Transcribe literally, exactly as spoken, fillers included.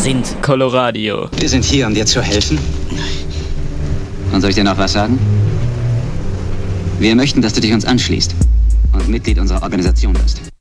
sind Coloradio. Wir sind hier, um dir zu helfen. Und soll ich dir noch was sagen? Wir möchten, dass du dich uns anschließt und Mitglied unserer Organisation wirst.